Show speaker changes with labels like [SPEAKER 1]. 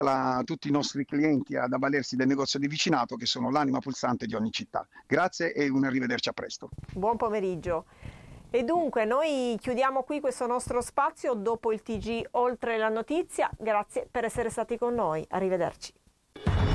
[SPEAKER 1] tutti i nostri clienti ad avvalersi del negozio di vicinato che sono l'anima pulsante di ogni città. Grazie e un arrivederci, a presto.
[SPEAKER 2] Buon pomeriggio. E dunque noi chiudiamo qui questo nostro spazio dopo il TG Oltre la notizia. Grazie per essere stati con noi. Arrivederci.